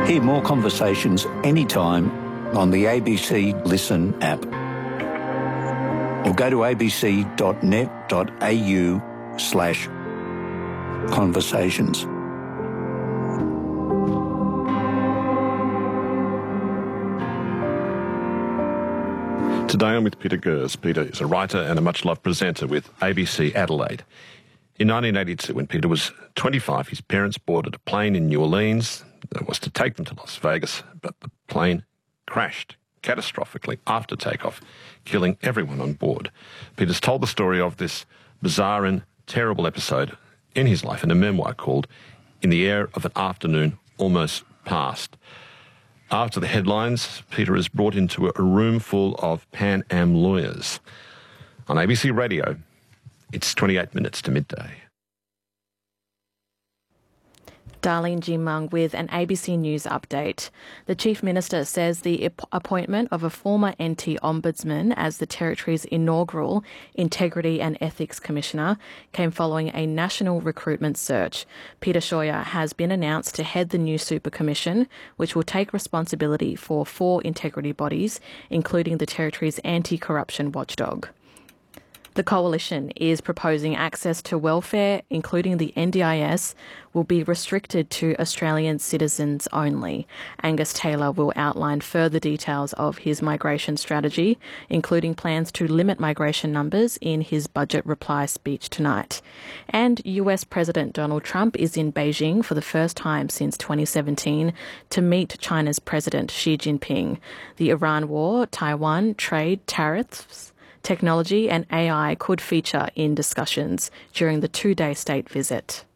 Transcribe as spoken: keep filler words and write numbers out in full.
Hear more conversations anytime on the A B C Listen app. Or go to abc.net.au slash conversations. Today I'm with Peter Gers. Peter is a writer and a much-loved presenter with A B C Adelaide. In nineteen eighty-two, when Peter was twenty-five, his parents boarded a plane in New Orleans that was to take them to Las Vegas, but the plane crashed catastrophically after takeoff, killing everyone on board. Peter's told the story of this bizarre and terrible episode in his life in a memoir called In the Air of an Afternoon Almost Past. After the headlines, Peter is brought into a room full of Pan Am lawyers. On A B C Radio, it's twenty-eight minutes to midday. Darlene Jimung with an A B C News update. The Chief Minister says the appointment of a former N T Ombudsman as the Territory's inaugural Integrity and Ethics Commissioner came following a national recruitment search. Peter Scheuer has been announced to head the new Super Commission, which will take responsibility for four integrity bodies, including the Territory's anti-corruption watchdog. The Coalition is proposing access to welfare, including the N D I S, will be restricted to Australian citizens only. Angus Taylor will outline further details of his migration strategy, including plans to limit migration numbers in his budget reply speech tonight. And U S President Donald Trump is in Beijing for the first time since twenty seventeen to meet China's President Xi Jinping. The Iran war, Taiwan, trade, tariffs, technology and A I could feature in discussions during the two-day state visit.